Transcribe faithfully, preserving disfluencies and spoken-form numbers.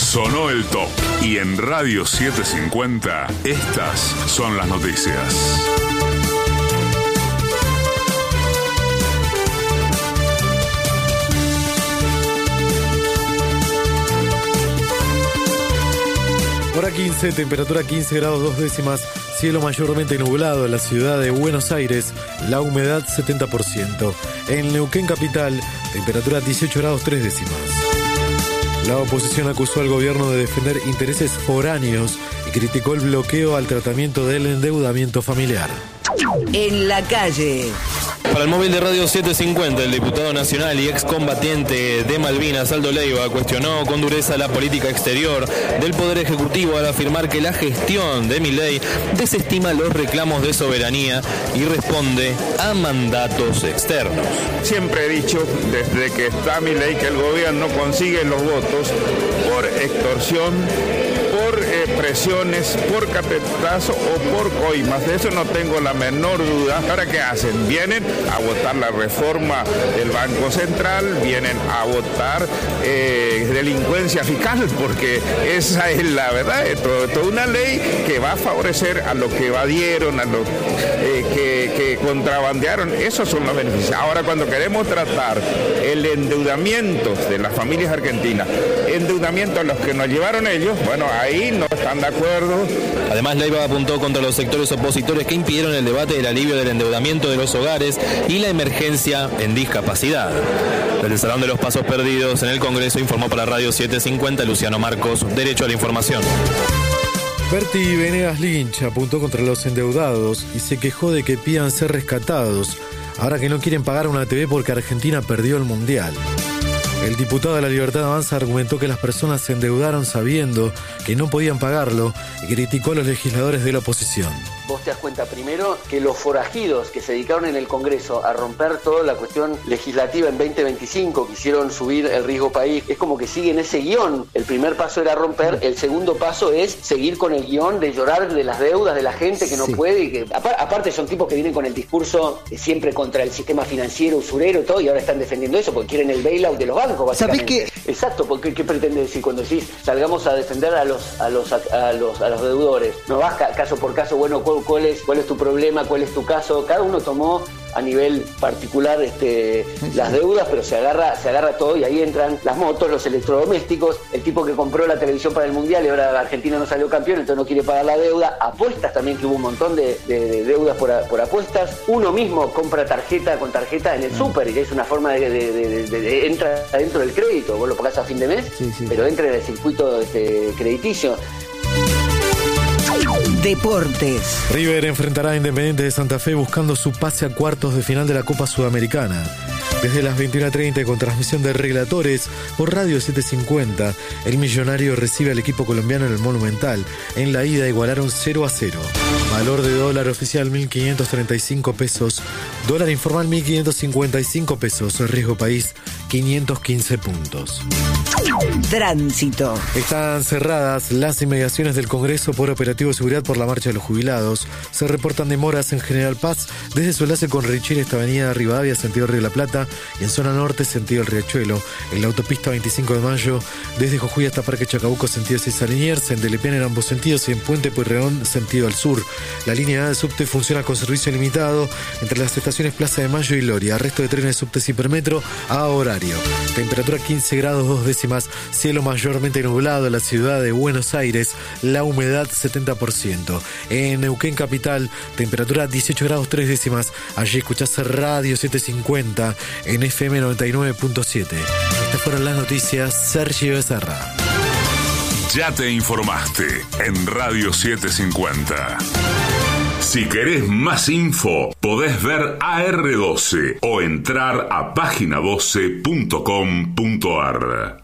Sonó el top. Y en Radio setecientos cincuenta, estas son las noticias. Hora quince, temperatura quince grados dos décimas, cielo mayormente nublado en la ciudad de Buenos Aires, la humedad setenta por ciento. En Neuquén capital, temperatura dieciocho grados tres décimas. La oposición acusó al gobierno de defender intereses foráneos y criticó el bloqueo al tratamiento del endeudamiento familiar. En la calle. Para el móvil de Radio setecientos cincuenta, el diputado nacional y excombatiente de Malvinas, Aldo Leiva, cuestionó con dureza la política exterior del Poder Ejecutivo al afirmar que la gestión de Milei desestima los reclamos de soberanía y responde a mandatos externos. Siempre he dicho, desde que está Milei, que el gobierno consigue los votos por extorsión, por eh, presiones, por carpetazo o por coimas. De eso no tengo la menor duda. ¿Ahora qué hacen? Vienen a votar la reforma del Banco Central, vienen a votar eh, delincuencia fiscal, porque esa es la verdad, es todo, toda una ley que va a favorecer a los que evadieron, a los eh, que, que contrabandearon. Esos son los beneficios. Ahora, cuando queremos tratar el endeudamiento de las familias argentinas, endeudamiento a los que nos llevaron ellos, bueno, ahí no están de acuerdo. Además, Leiva apuntó contra los sectores opositores que impidieron el debate del alivio del endeudamiento de los hogares y la emergencia en discapacidad. Desde el Salón de los Pasos Perdidos en el Congreso informó para Radio setecientos cincuenta Luciano Marcos, Derecho a la Información. Berti Venegas Lynch apuntó contra los endeudados y se quejó de que pidan ser rescatados, ahora que no quieren pagar una T V porque Argentina perdió el Mundial. El diputado de La Libertad Avanza argumentó que las personas se endeudaron sabiendo que no podían pagarlo y criticó a los legisladores de la oposición. Vos te das cuenta primero que los forajidos que se dedicaron en el Congreso a romper toda la cuestión legislativa en veinte veinticinco, quisieron subir el riesgo país, es como que siguen ese guión. El primer paso era romper, el segundo paso es seguir con el guión de llorar de las deudas de la gente que no sí. puede. Y que, aparte son tipos que vienen con el discurso siempre contra el sistema financiero, usurero y todo, y ahora están defendiendo eso porque quieren el bailout de los bancos, básicamente. ¿Sabés qué? Exacto, porque ¿qué pretende decir cuando decís salgamos a defender a los a los a, a los a los deudores? No vas ca- caso por caso, bueno, ¿cuál, cuál es cuál es tu problema, cuál es tu caso? Cada uno tomó a nivel particular este, las deudas, pero se agarra se agarra todo y ahí entran las motos, los electrodomésticos, el tipo que compró la televisión para el Mundial y ahora Argentina no salió campeón, entonces no quiere pagar la deuda, apuestas también, que hubo un montón de, de, de deudas por, por apuestas, uno mismo compra tarjeta con tarjeta en el súper y es una forma de, de, de, de, de entra dentro del crédito, vos lo pagás a fin de mes, sí, sí. pero entra en el circuito este, crediticio. Deportes. River enfrentará a Independiente de Santa Fe buscando su pase a cuartos de final de la Copa Sudamericana. Desde las veintiuna treinta con transmisión de Relatores por Radio setecientos cincuenta, el Millonario recibe al equipo colombiano en el Monumental. En la ida igualaron cero a cero. Valor de dólar oficial mil quinientos treinta y cinco pesos. Dólar informal mil quinientos cincuenta y cinco pesos. Riesgo país quinientos quince puntos. Tránsito. Están cerradas las inmediaciones del Congreso por operativo de seguridad por la marcha de los jubilados. Se reportan demoras en General Paz desde su enlace con Richel, esta avenida Rivadavia, sentido Río de la Plata, y en zona norte, sentido el Riachuelo. En la autopista veinticinco de mayo, desde Jujuy hasta Parque Chacabuco, sentido César Liniers, en Delepiane en ambos sentidos y en Puente Pueyrredón, sentido al sur. La línea A de subte funciona con servicio limitado entre las estaciones Plaza de Mayo y Loria. Resto de trenes subte Hipermetro a horario. Temperatura quince grados dos décimas, cielo mayormente nublado en la ciudad de Buenos Aires, la humedad setenta por ciento. En Neuquén capital, temperatura dieciocho grados tres décimas. Allí escuchás Radio setecientos cincuenta en F M noventa y nueve punto siete. Estas fueron las noticias. Sergio Becerra. Ya te informaste en Radio setecientos cincuenta. Si querés más info, podés ver A R doce o entrar a página doce punto com punto ar.